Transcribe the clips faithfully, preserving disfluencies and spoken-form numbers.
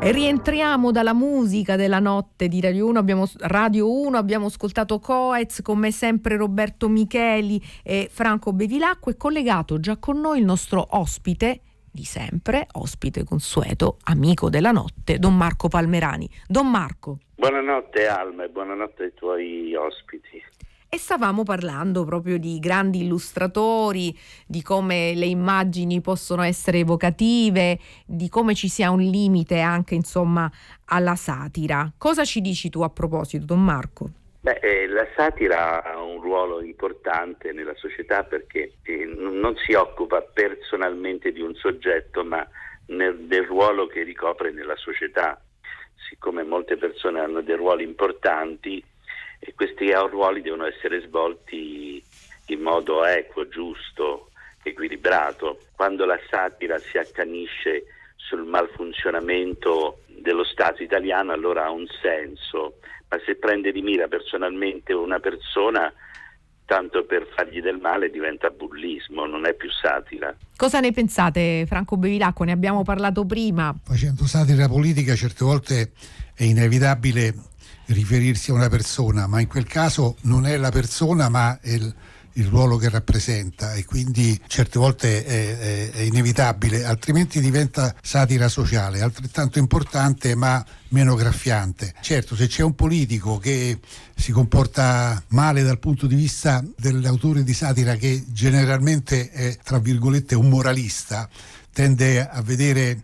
E rientriamo dalla musica della notte di Radio uno, abbiamo, Radio uno, abbiamo ascoltato Coez, come sempre Roberto Micheli e Franco Bevilacqua, e collegato già con noi il nostro ospite di sempre, ospite consueto, amico della notte, Don Marco Palmerani. Don Marco. Buonanotte Alma e buonanotte ai tuoi ospiti. E stavamo parlando proprio di grandi illustratori, di come le immagini possono essere evocative, di come ci sia un limite anche, insomma, alla satira. Cosa ci dici tu a proposito, Don Marco? Beh, eh, la satira ha un ruolo importante nella società perché eh, non si occupa personalmente di un soggetto, ma nel, del ruolo che ricopre nella società. Siccome molte persone hanno dei ruoli importanti, e questi ruoli devono essere svolti in modo equo, giusto, equilibrato. Quando la satira si accanisce sul malfunzionamento dello Stato italiano, allora ha un senso, ma se prende di mira personalmente una persona tanto per fargli del male diventa bullismo, non è più satira. Cosa ne pensate, Franco Bevilacqua? Ne abbiamo parlato prima. Facendo satira politica certe volte è inevitabile riferirsi a una persona, ma in quel caso non è la persona ma è il, il ruolo che rappresenta, e quindi certe volte è, è, è inevitabile, altrimenti diventa satira sociale, altrettanto importante ma meno graffiante. Certo, se c'è un politico che si comporta male dal punto di vista dell'autore di satira, che generalmente è tra virgolette un moralista, tende a vedere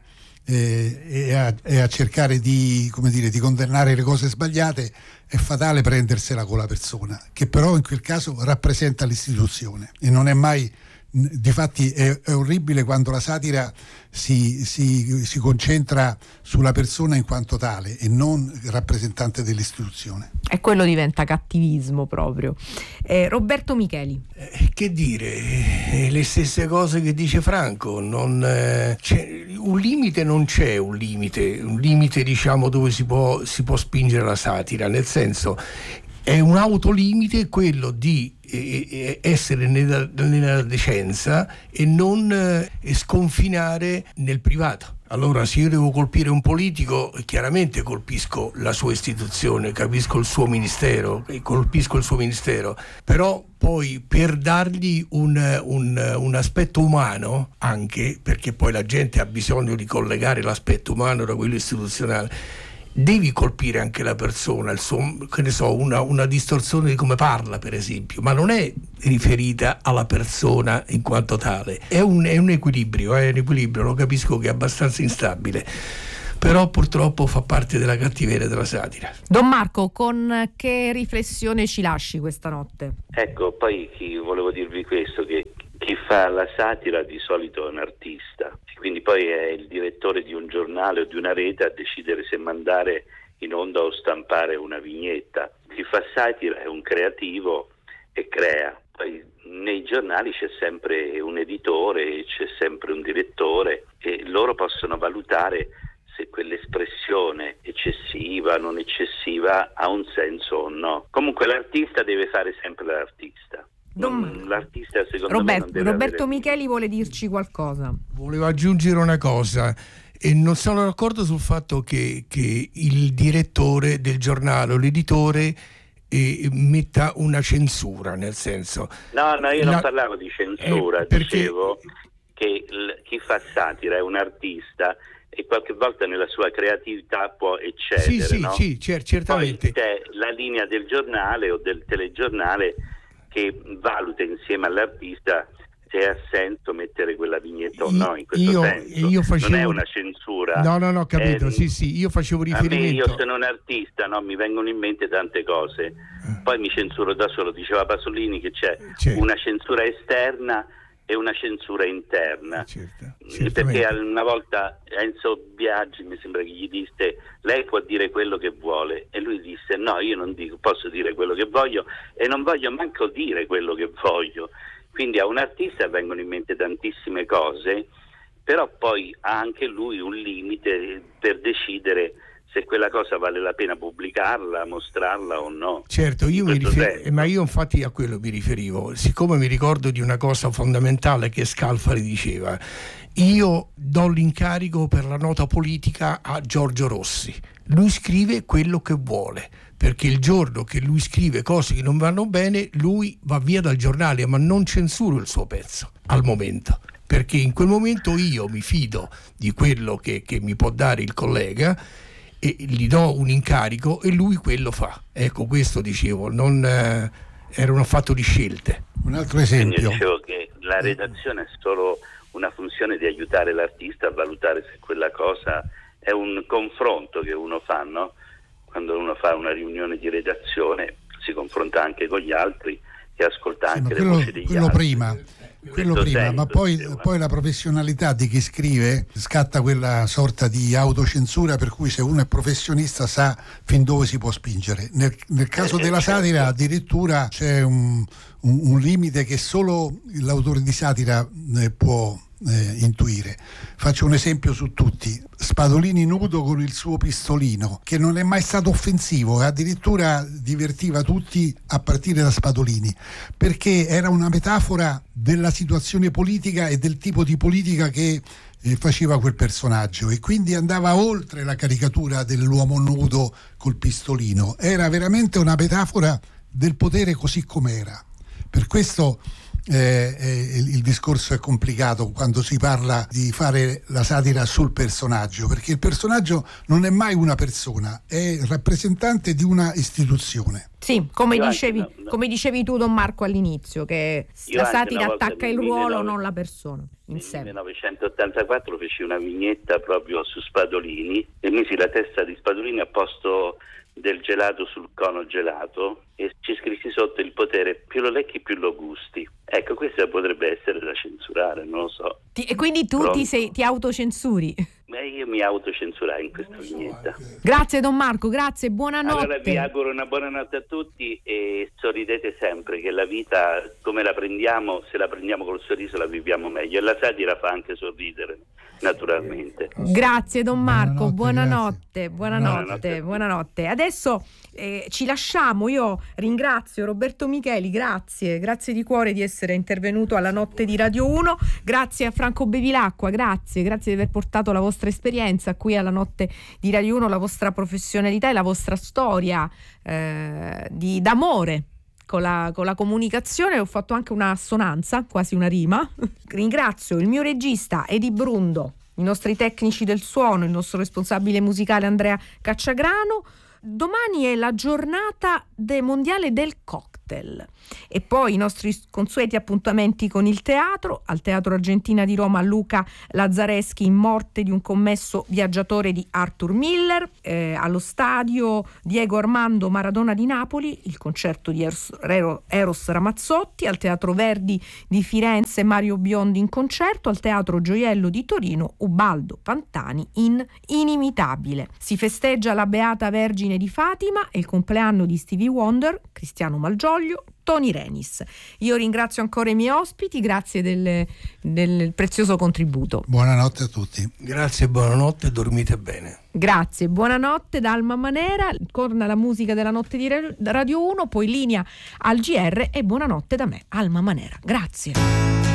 Eh, e, a, e a cercare di, come dire, di condannare le cose sbagliate, è fatale prendersela con la persona, che però in quel caso rappresenta l'istituzione, e non è mai, difatti è, è orribile quando la satira si, si, si concentra sulla persona in quanto tale e non rappresentante dell'istituzione. E quello diventa cattivismo proprio. Eh, Roberto Micheli. Eh, che dire, eh, le stesse cose che dice Franco. Non, eh, c'è, un limite non c'è, un limite, un limite diciamo dove si può, si può spingere la satira, nel senso è un autolimite quello di eh, essere nella, nella decenza e non eh, sconfinare nel privato. Allora, se io devo colpire un politico, chiaramente colpisco la sua istituzione, capisco il suo ministero, colpisco il suo ministero, però poi per dargli un, un, un aspetto umano, anche perché poi la gente ha bisogno di collegare l'aspetto umano da quello istituzionale, devi colpire anche la persona, il suo, che ne so, una, una distorsione di come parla, per esempio, ma non è riferita alla persona in quanto tale, è un, è un equilibrio, è un equilibrio, lo capisco che è abbastanza instabile, però purtroppo fa parte della cattiveria della satira. Don Marco, con che riflessione ci lasci questa notte? Ecco, poi chi, volevo dirvi questo, che chi fa la satira di solito è un artista, quindi poi è il direttore di un giornale o di una rete a decidere se mandare in onda o stampare una vignetta. Chi fa satira è un creativo e crea. Poi nei giornali c'è sempre un editore, c'è sempre un direttore, e loro possono valutare se quell'espressione eccessiva, non eccessiva, ha un senso o no. Comunque l'artista deve fare sempre l'artista. Non, l'artista secondo Robert, me non deve Roberto avere... Micheli vuole dirci qualcosa. Volevo aggiungere una cosa, e non sono d'accordo sul fatto che, che il direttore del giornale o l'editore eh, metta una censura, nel senso... No, no, io la... non parlavo di censura, eh, perché... dicevo che l- chi fa satira è un artista e qualche volta nella sua creatività può eccedere, sì, sì, no? sì, cer- certamente. Poi c'è la linea del giornale o del telegiornale che valuta insieme all'artista se ha senso mettere quella vignetta o no, in questo io, senso. Io facevo... Non è una censura. No, no, no, capito, è... sì, sì, io facevo riferimento... A me, io sono un artista, no? Mi vengono in mente tante cose, poi mi censuro da solo. Diceva Pasolini che c'è, c'è. una censura esterna e una censura interna, certo, perché una volta Enzo Biagi mi sembra che gli disse: lei può dire quello che vuole, e lui disse: no, io non dico, posso dire quello che voglio e non voglio manco dire quello che voglio. Quindi a un artista vengono in mente tantissime cose, però poi ha anche lui un limite per decidere se quella cosa vale la pena pubblicarla, mostrarla o no. Certo, io mi rifer- ma io infatti a quello mi riferivo, siccome mi ricordo di una cosa fondamentale che Scalfari diceva: io do l'incarico per la nota politica a Giorgio Rossi, lui scrive quello che vuole, perché il giorno che lui scrive cose che non vanno bene lui va via dal giornale, ma non censuro il suo pezzo al momento, perché in quel momento io mi fido di quello che, che mi può dare il collega e gli do un incarico e lui quello fa. Ecco, questo dicevo, non eh, era un fatto di scelte. Un altro esempio. Io dicevo che la redazione è solo una funzione di aiutare l'artista a valutare se quella cosa è un confronto che uno fa, no? Quando uno fa una riunione di redazione si confronta anche con gli altri e ascolta sì, anche le quello, voci degli quello altri. Prima. Quello prima, senso, ma poi, insomma. poi la professionalità di chi scrive scatta quella sorta di autocensura per cui se uno è professionista sa fin dove si può spingere. Nel, nel caso Eh, della certo. satira addirittura c'è un, un, un limite che solo l'autore di satira eh, può eh, intuire. Faccio un esempio su tutti: Spadolini nudo con il suo pistolino, che non è mai stato offensivo e addirittura divertiva tutti a partire da Spadolini, perché era una metafora della situazione politica e del tipo di politica che eh, faceva quel personaggio, e quindi andava oltre la caricatura dell'uomo nudo col pistolino. Era veramente una metafora del potere così com'era. Per questo Eh, eh, il, il discorso è complicato quando si parla di fare la satira sul personaggio, perché il personaggio non è mai una persona, è rappresentante di una istituzione. Sì, come Io dicevi, anche, no, no. come dicevi tu, Don Marco, all'inizio, che Io la anche satira una volta attacca nel il ruolo, millenovecento non la persona in Nel sé. millenovecentottantaquattro feci una vignetta proprio su Spadolini e misi la testa di Spadolini a posto del gelato sul cono gelato e ci scrissi sotto: il potere più lo lecchi più lo gusti. Ecco, questa potrebbe essere da censurare, non lo so. Ti- e quindi tu Pronto? ti, sei, ti autocensuri. Beh, io mi autocensurai in questa vignetta. Grazie Don Marco, grazie, buonanotte. Allora vi auguro una buona notte a tutti e sorridete sempre, che la vita come la prendiamo, se la prendiamo col sorriso la viviamo meglio, e la satira fa anche sorridere, naturalmente. Grazie Don Marco, Buonanotte, buonanotte, buonanotte, Buonanotte. buonanotte. Adesso eh, ci lasciamo, io ringrazio Roberto Micheli, grazie, grazie di cuore di essere intervenuto alla notte di Radio uno, grazie a Franco Bevilacqua, grazie, grazie di aver portato la vostra esperienza qui alla notte di Radio uno, la vostra professionalità e la vostra storia eh, di, d'amore con la, con la comunicazione. Ho fatto anche una assonanza, quasi una rima. Ringrazio il mio regista Edi Brundo, i nostri tecnici del suono, il nostro responsabile musicale Andrea Cacciagrano. Domani è la giornata de mondiale del cocktail e poi i nostri consueti appuntamenti con il teatro. Al Teatro Argentina di Roma Luca Lazzareschi in Morte di un commesso viaggiatore di Arthur Miller, eh, allo stadio Diego Armando Maradona di Napoli il concerto di Eros, Eros Ramazzotti, al Teatro Verdi di Firenze Mario Biondi in concerto, al Teatro Gioiello di Torino Ubaldo Pantani in Inimitabile. Si festeggia la Beata Vergine di Fatima e il compleanno di Stevie Wonder, Cristiano Malgioglio, Tony Renis. Io ringrazio ancora i miei ospiti, grazie del, del prezioso contributo. Buonanotte a tutti. Grazie, buonanotte, dormite bene. Grazie, buonanotte da Alma Manera, torna la musica della notte di Radio uno, poi linea al G R e buonanotte da me, Alma Manera. Grazie.